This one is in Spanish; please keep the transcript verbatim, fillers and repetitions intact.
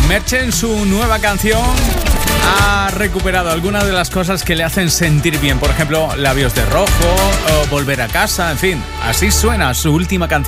Merche en su nueva canción ha recuperado algunas de las cosas que le hacen sentir bien. Por ejemplo, Labios de rojo o Volver a casa, en fin. Así suena su última canción.